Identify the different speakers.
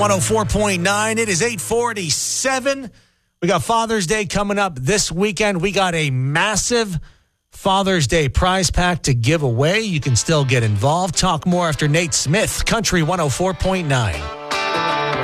Speaker 1: 104.9. It is 8:47. We got Father's Day coming up this weekend. We got a massive Father's Day prize pack to give away. You can still get involved. Talk more after Nate Smith, Country 104.9.